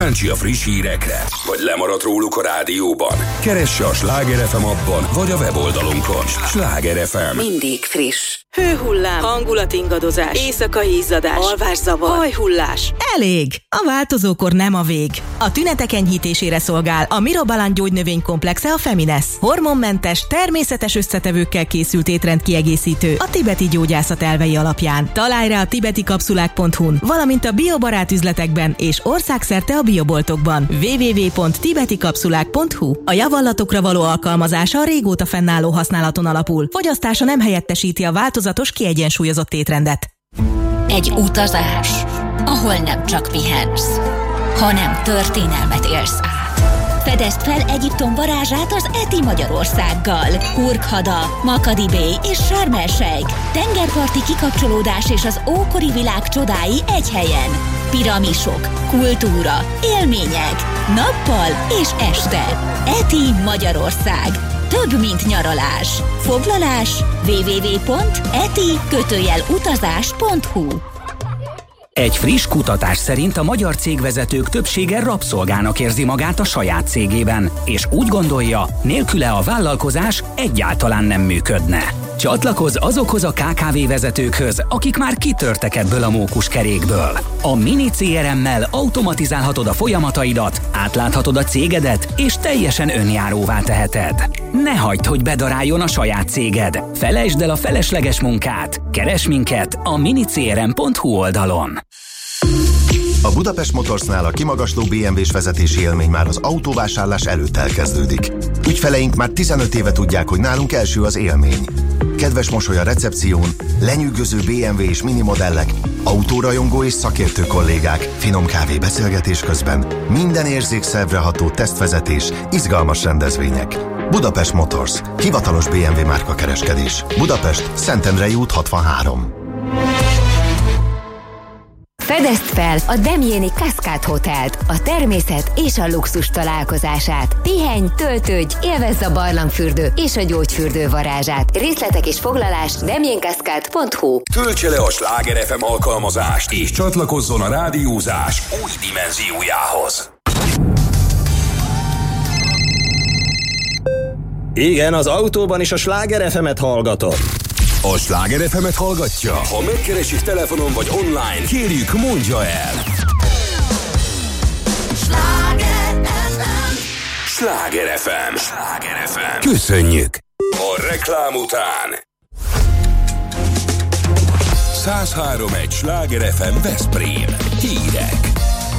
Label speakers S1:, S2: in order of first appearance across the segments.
S1: Kíváncsi a friss hírekre? Vagy lemaradt róluk a rádióban? Keresse a Sláger FM appban, vagy a weboldalunkon. Sláger FM.
S2: Mindig friss. Hőhullám, hangulatingadozás, éjszakai izzadás, alvászavar, hajhullás.
S3: Elég! A változókor nem a vég. A tünetek enyhítésére szolgál a Mirobalan gyógynövénykomplexe a Femines. Hormonmentes, természetes összetevőkkel készült étrendkiegészítő a tibeti gyógyászat elvei alapján. Találj rá a tibetikapszulák.hu-n, valamint a biobarát üzletekben és országszerte a bioboltokban. www.tibetikapszulák.hu. A javallatokra való alkalmazása a régóta fennálló használaton alapul. Fogyasztása nem helyettesíti a változatos, kiegyensúlyozott étrendet.
S4: Egy utazás, ahol nem csak pihensz, hanem történelmet élsz át. Fedezd fel Egyiptom varázsát az ETI Magyarországgal. Hurghada, Makadi Bay és Sharm el-Sheikh. Tengerparti kikapcsolódás és az ókori világ csodái egy helyen. Piramisok, kultúra, élmények, nappal és este. ETI Magyarország. Több, mint nyaralás. Foglalás www.eti-utazás.hu.
S5: Egy friss kutatás szerint a magyar cégvezetők többsége rabszolgának érzi magát a saját cégében, és úgy gondolja, nélküle a vállalkozás egyáltalán nem működne. Csatlakozz azokhoz a KKV vezetőkhöz, akik már kitörtek ebből a mókuskerékből. A Mini CRM-mel automatizálhatod a folyamataidat, átláthatod a cégedet, és teljesen önjáróvá teheted. Ne hagyd, hogy bedaráljon a saját céged. Felejtsd el a felesleges munkát. Keresd minket a minicrm.hu oldalon.
S6: A Budapest Motorsnál a kimagasló BMW-s vezetési élmény már az autóvásárlás előtt elkezdődik. Ügyfeleink már 15 éve tudják, hogy nálunk első az élmény. Kedves mosoly a recepción, lenyűgöző BMW és mini modellek, autórajongó és szakértő kollégák, finom kávé beszélgetés közben, minden érzékszervre ható tesztvezetés, izgalmas rendezvények. Budapest Motors, hivatalos BMW márkakereskedés. Budapest, Szentendrei út 63.
S7: Fedezd fel a Demjéni Cascade Hotelt, a természet és a luxus találkozását. Pihenj, töltődj, élvezz a barlangfürdő és a gyógyfürdő varázsát. Részletek és foglalás demjénkascade.hu.
S1: Töltse le a Sláger FM alkalmazást, és csatlakozzon a rádiózás új dimenziójához.
S8: Igen, az autóban is a Sláger FM-et hallgatom.
S1: A Sláger FM-et hallgatja? Ha megkeresik telefonon vagy online, kérjük, mondja el!
S9: Sláger FM.
S1: Sláger FM. Sláger FM. Köszönjük! A reklám után 103.1 Sláger FM Veszprém. Hírek.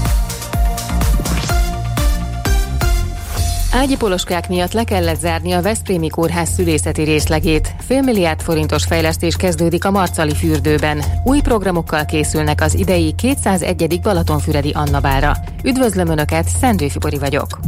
S10: Ágyipoloskák miatt le kellett zárni a Veszprémi Kórház szülészeti részlegét. $500 millió forintos fejlesztés kezdődik a Marcali fürdőben. Új programokkal készülnek az idei 201. Balatonfüredi Annabálra. Üdvözlöm Önöket, Szendő Fibori vagyok.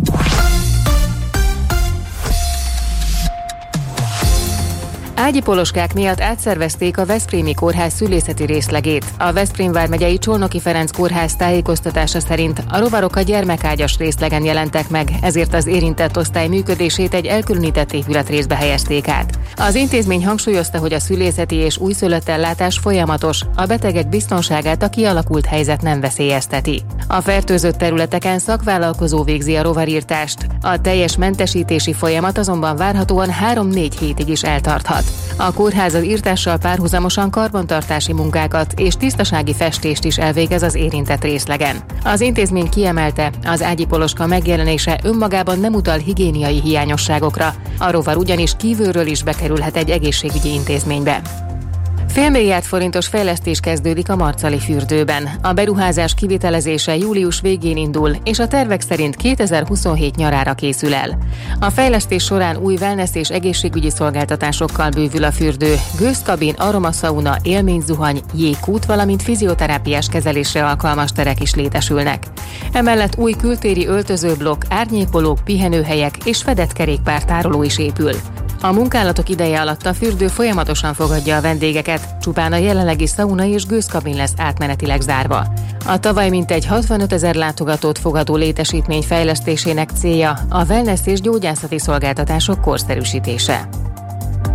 S10: Ágyipoloskák miatt átszervezték a Veszprémi Kórház szülészeti részlegét. A Veszprém vármegyei Csolnoki Ferenc Kórház tájékoztatása szerint a rovarok a gyermekágyas részlegen jelentek meg, ezért az érintett osztály működését egy elkülönített épületrészbe helyezték át. Az intézmény hangsúlyozta, hogy a szülészeti és újszülöttellátás folyamatos, a betegek biztonságát a kialakult helyzet nem veszélyezteti. A fertőzött területeken szakvállalkozó végzi a rovarírtást. A teljes mentesítési folyamat azonban várhatóan 3-4 hétig is eltarthat. A kórház az írtással párhuzamosan karbantartási munkákat és tisztasági festést is elvégez az érintett részlegen. Az intézmény kiemelte, az ágyipoloska megjelenése önmagában nem utal higiéniai hiányosságokra, a rovar ugyanis kívülről is bekerülhet egy egészségügyi intézménybe. $500 millió forintos fejlesztés kezdődik a Marcali fürdőben. A beruházás kivitelezése július végén indul, és a tervek szerint 2027 nyarára készül el. A fejlesztés során új wellness és egészségügyi szolgáltatásokkal bővül a fürdő, gőzkabin, aromaszauna, élményzuhany, jégkút, valamint fizioterápiás kezelésre alkalmas terek is létesülnek. Emellett új kültéri öltözőblokk, árnyékolók, pihenőhelyek és fedett kerékpártároló is épül. A munkálatok ideje alatt a fürdő folyamatosan fogadja a vendégeket, csupán a jelenlegi szauna és gőzkabin lesz átmenetileg zárva. A tavaly mintegy 65 000 látogatót fogadó létesítmény fejlesztésének célja a wellness és gyógyászati szolgáltatások korszerűsítése.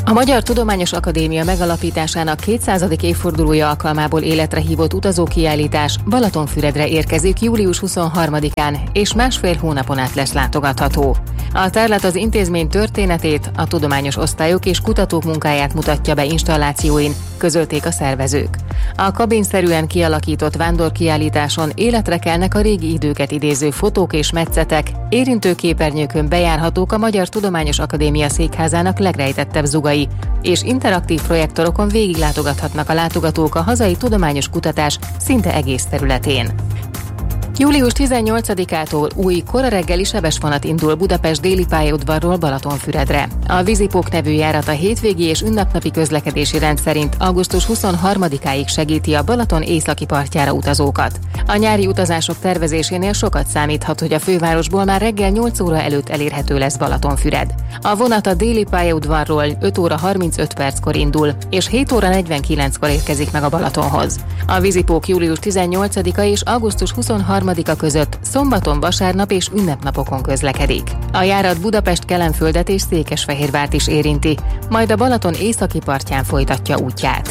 S10: A Magyar Tudományos Akadémia megalapításának 200. évfordulója alkalmából életre hívott utazókiállítás Balatonfüredre érkezik július 23-án, és másfél hónapon át lesz látogatható. A tárlat az intézmény történetét, a tudományos osztályok és kutatók munkáját mutatja be installációin, közölték a szervezők. A kabinszerűen kialakított vándorkiállításon életre kelnek a régi időket idéző fotók és metszetek, érintő képernyőkön bejárhatók a Magyar Tudományos Akadémia székházának legrejtettebb zugai, és interaktív projektorokon végiglátogathatnak a látogatók a hazai tudományos kutatás szinte egész területén. Július 18-ától új korareggeli sebesvonat indul Budapest déli pályaudvarról Balatonfüredre. A Vizipók nevű járat a hétvégi és ünnepnapi közlekedési rend szerint augusztus 23-áig segíti a Balaton északi partjára utazókat. A nyári utazások tervezésénél sokat számíthat, hogy a fővárosból már reggel 8 óra előtt elérhető lesz Balatonfüred. A vonat a déli pályaudvarról 5 óra 35 perckor indul, és 7 óra 49-kor érkezik meg a Balatonhoz. A Vizipók július 18-a és augusztus 23-a között szombaton, vasárnap és ünnepnapokon közlekedik. A járat Budapest, Kelenföldet és Székesfehérvárt is érinti, majd a Balaton északi partján folytatja útját.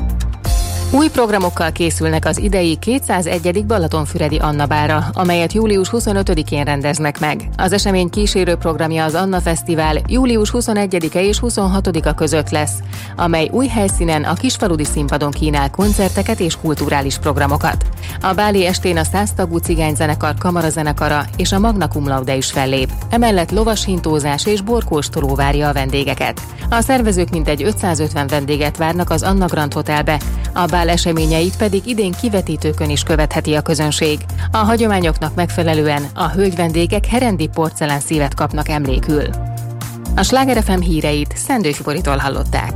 S10: Új programokkal készülnek az idei 201. Balatonfüredi Anna Bára, amelyet július 25-én rendeznek meg. Az esemény kísérő programja az Anna Fesztivál július 21-e és 26-a között lesz, amely új helyszínen a Kisfaludi Színpadon kínál koncerteket és kulturális programokat. A báli estén a 100 tagú cigányzenekar kamarazenekara és a Magna Cum Laude is fellép. Emellett lovashintózás és borkóstoló várja a vendégeket. A szervezők mintegy 550 vendéget várnak az Anna Grand Hotelbe, a bál eseményeit pedig idén kivetítőkön is követheti a közönség. A hagyományoknak megfelelően a hölgyvendégek herendi porcelán szívet kapnak emlékül. A Sláger FM híreit Szendő Tiboritól hallották.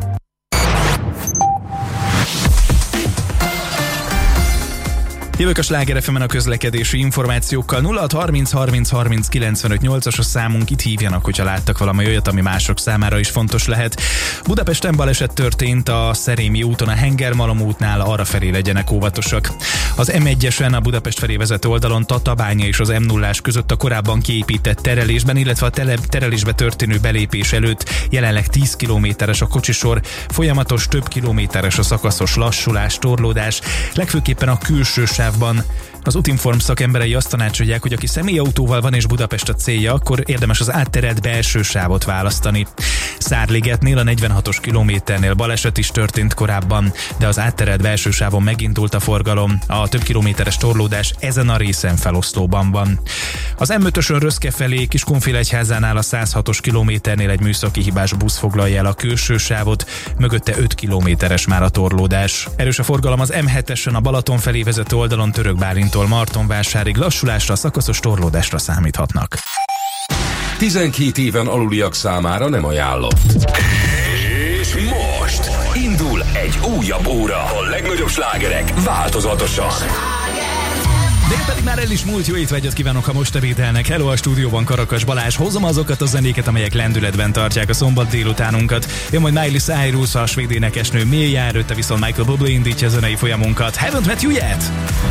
S11: Jövök a Sláger FM-en a közlekedési információkkal. 0630 30 30 95 8-as a számunk, itt hívjanak, hogyha láttak valami olyat, ami mások számára is fontos lehet. Budapesten baleset történt a Szerémi úton, a Hengermalom útnál, arrafelé legyenek óvatosak. Az M1-esen a Budapest felé vezető oldalon Tatabánya és az M0-ás között a korábban kiépített terelésben, illetve a terelésbe történő belépés előtt jelenleg 10 kilométeres a kocsisor, folyamatos több kilométeres a szakaszos lassulás, torlódás, legfőképpen a külső sávban. Az Utinform szakemberei azt tanácsolják, hogy aki személyautóval van és Budapest a célja, akkor érdemes az átterelt belső sávot választani. Szárligetnél a 46-os kilométernél baleset is történt korábban, de az átterelt belső sávon megindult a forgalom. A több kilométeres torlódás ezen a részen feloszlóban van. Az M5-ösön Röszke felé Kiskunfélegyházánál a 106-os kilométernél egy műszaki hibás busz foglalja el a külső sávot, mögötte 5 kilométeres már a torlódás. Erős a forgalom az M7-esen a Balaton felé vezető oldalon Török Bálintól Martonvásárig, lassulásra, szakaszos torlódásra számíthatnak.
S1: 12 éven aluliak számára nem ajánlott. És most indul egy újabb óra. A legnagyobb slágerek változatosan.
S11: De én pedig már el is múlt, jó étvágyat kívánok, ha most ebédelnek. Hello, a stúdióban Karakas Balázs. Hozom azokat a zenéket, amelyek lendületben tartják a szombat délutánunkat. Jön majd Miley Cyrus, a svéd énekesnő Mia, előtte viszont Michael Bublé indítja a zenei folyamunkat. Haven't met you yet!